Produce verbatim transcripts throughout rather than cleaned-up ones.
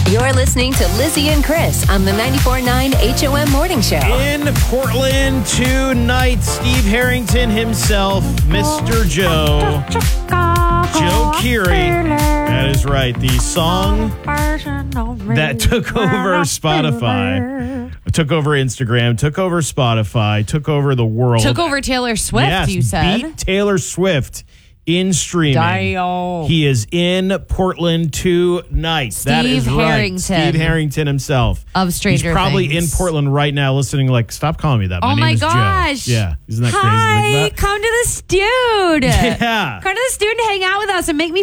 You're listening to Lizzie and Chris on the ninety-four point nine H O M Morning Show. In Portland tonight, Steve Harrington himself, Mister Joe. Joe Keery. That is right. The song that took over Spotify, took over Instagram, took over Spotify, took over the world. Took over Taylor Swift, yes, you said. Beat Taylor Swift in streaming. Dio. He is in Portland tonight. Steve that is right. Harrington. Steve Harrington himself. Of Stranger He's probably Things. in Portland right now listening like, stop calling me that. My Oh name my is gosh. Joe. Yeah. Isn't that Hi, crazy? Like that? come to the Stewed. Yeah. Come to the Stewed and hang out with us and make me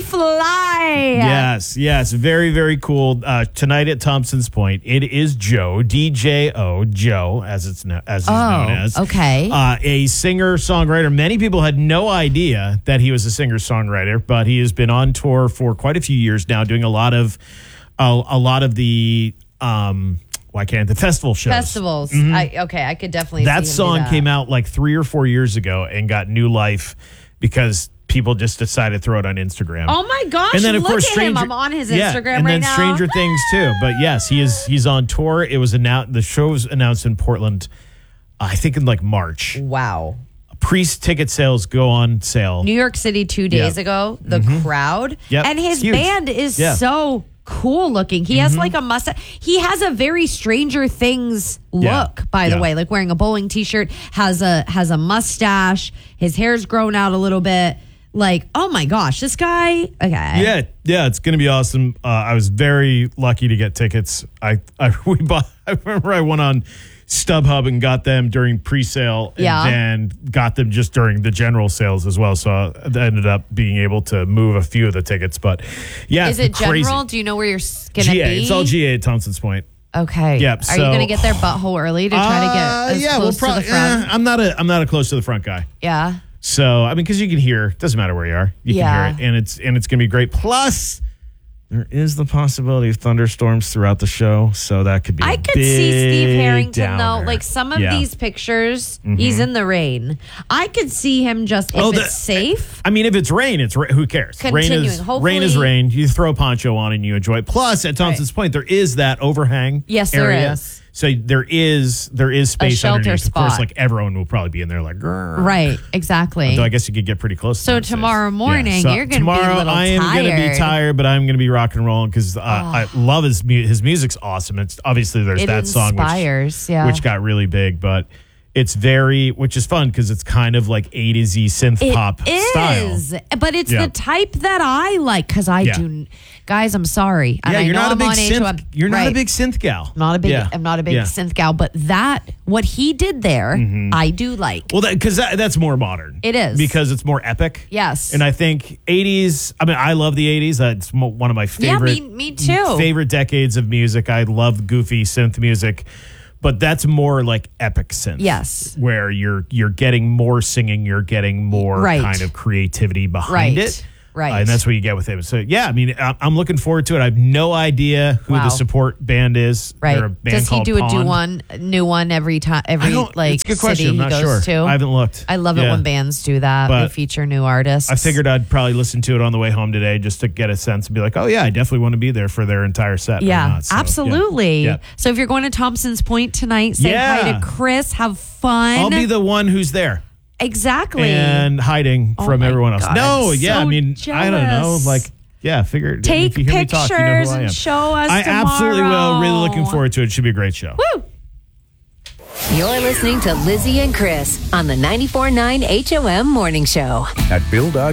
fly. Yes, yes. Very, very cool. Uh, tonight at Thompson's Point, it is Joe, D J O, Joe, as it's no, as he's known as. okay. Uh, a singer-songwriter. Many people had no idea that he was a singer-songwriter, but he has been on tour for quite a few years now, doing a lot of a, a lot of the um, why can't the festival shows? Festivals. Mm-hmm. I, okay, I could definitely. That see him song do that. came out like three or four years ago and got new life because people just decided to throw it on Instagram. Oh my gosh! And then of look course, at Stranger, him. I'm on his yeah, Instagram and right then now. Stranger Things too. But yes, he is. He's on tour. It was announced. The show was announced in Portland. I think in like March. Wow. Pre-ticket sales go on sale. New York City two days Yeah. ago. The Mm-hmm. crowd Yep. and his It's huge. band is Yeah. so cool looking. He Mm-hmm. has like a mustache. He has a very Stranger Things look. Yeah. By the Yeah. way, like wearing a bowling T-shirt, has a has a mustache. His hair's grown out a little bit. Like, oh my gosh, this guy. Okay. Yeah, yeah, it's going to be awesome. Uh, I was very lucky to get tickets. I, I we bought. I remember I went on StubHub and got them during pre-sale, and Yeah. then got them just during the general sales as well. So I ended up being able to move a few of the tickets. But yeah, Is it's it crazy. general? Do you know where you're going to G A. be? It's all G A at Thompson's Point. Okay. Yep, Are so- you going to get their butthole early to try to Uh, get as yeah, close we'll probably. to the front? eh, I'm not a. I'm not a close to the front guy. Yeah. So I mean, because you can hear, doesn't matter where you are, you Yeah. can hear it, and it's and it's gonna be great. Plus, there is the possibility of thunderstorms throughout the show, so that could be. I a could see Steve big Harrington downer. though. Like some of Yeah. these pictures, he's in the rain. I could see him just if Oh, the- it's safe. I mean, if it's rain, it's ra- who cares? Rain Continuing. is Hopefully- rain is rain. You throw a poncho on and you enjoy it. Plus, at Thompson's Point, there is that overhang. Yes, there area. is. So there is there is space shelter underneath. Of course, spot. like everyone will probably be in there, like grrr. Right, exactly. Though I guess you could get pretty close. So sometimes. tomorrow morning, So you're gonna be a tomorrow little I am gonna be tired. tired, but I'm gonna be rock and rolling because uh, I love his mu- his music's awesome. It's obviously there's It that song inspires, which, yeah. which got really big, but it's very which is fun because it's kind of like eighties-y synth It pop style. is, but it's Yeah. the type that I like because I Yeah. do. Guys, I'm sorry. And Yeah, I you're know not a I'm big on H O M. synth. You're not a Right. big synth gal. I'm not a big. Yeah. I'm not a big Yeah. synth gal, but that what he did there, I do like. Well, because that, that's more modern. It is. because it's more epic. Yes. and I think eighties. I mean, I love the eighties. That's mo- one of my Yeah, favorite. me- me too. Favorite decades of music. I love goofy synth music, but that's more like epic synth. Yes. where you're you're getting more singing, you're getting more Right. kind of creativity behind Right. it. Right. Uh, and that's what you get with him. So yeah, I mean, I- I'm looking forward to it. I have no idea who Wow. the support band is. Right? They're a band Does he called do a do Pond. one new one every time? I Every don't, like it's a good city question. I'm he not goes sure. to. I haven't looked. I love it Yeah. when bands do that. But they feature new artists. I figured I'd probably listen to it on the way home today just to get a sense and be like, oh, yeah, I definitely want to be there for their entire set. or Yeah, not. So, yeah. absolutely. Yeah. So if you're going to Thompson's Point tonight, say hi Yeah. to Chris. Have fun. I'll be the one who's there exactly. and hiding Oh from my everyone else. God, no, I'm yeah, so I mean, I don't know. jealous. Like, yeah, figure Take if you hear me talk, you know pictures who I am. and show us I absolutely will. Really looking tomorrow. forward to it. It should be a great show. Woo! You're listening to Lizzie and Chris on the ninety-four point nine H O M Morning Show. At Build